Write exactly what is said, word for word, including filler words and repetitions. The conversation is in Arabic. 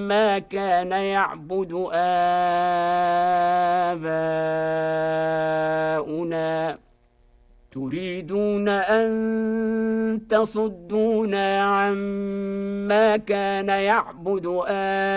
ما كان يعبد آباؤنا تريدون أن تصدونا عما كان يعبد آباؤنا